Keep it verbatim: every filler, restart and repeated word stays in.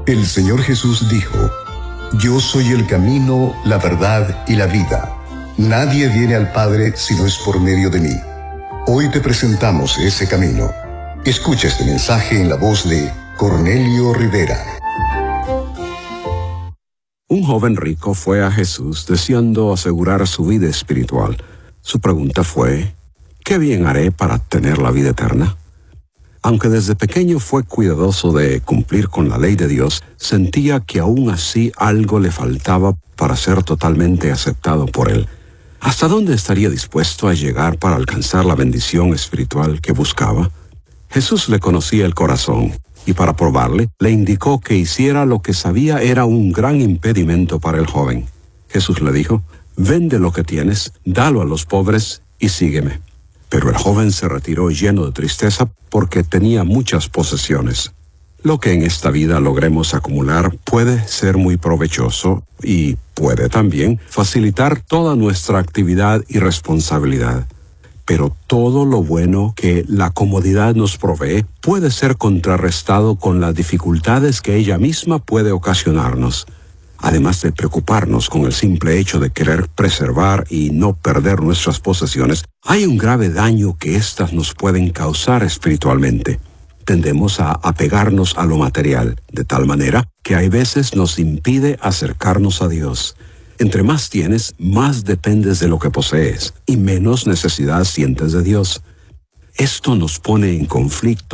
El Señor Jesús dijo: Yo soy el camino, la verdad y la vida. Nadie viene al Padre si no es por medio de mí. Hoy te presentamos ese camino. Escucha este mensaje en la voz de Cornelio Rivera. Un joven rico fue a Jesús deseando asegurar su vida espiritual. Su pregunta fue: ¿qué bien haré para tener la vida eterna? Aunque desde pequeño fue cuidadoso de cumplir con la ley de Dios, sentía que aún así algo le faltaba para ser totalmente aceptado por Él. ¿Hasta dónde estaría dispuesto a llegar para alcanzar la bendición espiritual que buscaba? Jesús le conocía el corazón, y para probarle, le indicó que hiciera lo que sabía era un gran impedimento para el joven. Jesús le dijo: «Vende lo que tienes, dalo a los pobres y sígueme». Pero el joven se retiró lleno de tristeza porque tenía muchas posesiones. Lo que en esta vida logremos acumular puede ser muy provechoso y puede también facilitar toda nuestra actividad y responsabilidad. Pero todo lo bueno que la comodidad nos provee puede ser contrarrestado con las dificultades que ella misma puede ocasionarnos. Además de preocuparnos con el simple hecho de querer preservar y no perder nuestras posesiones, hay un grave daño que éstas nos pueden causar espiritualmente. Tendemos a apegarnos a lo material, de tal manera que hay veces nos impide acercarnos a Dios. Entre más tienes, más dependes de lo que posees, y menos necesidad sientes de Dios. Esto nos pone en conflicto